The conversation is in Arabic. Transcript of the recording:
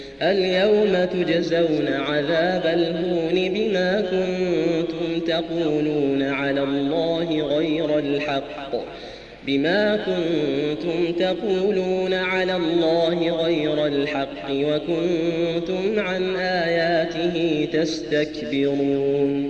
اليوم تجزون عذاب الهون بما كنتم تقولون على الله غير الحق وكنتم عن آياته تستكبرون